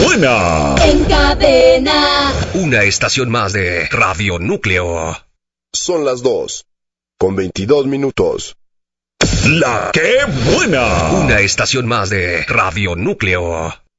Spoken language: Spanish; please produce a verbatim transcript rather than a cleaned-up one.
buena! En cadena. Una estación más de Radio Núcleo. Son las dos, con veintidós minutos. ¡La que buena! Una estación más de Radio Núcleo.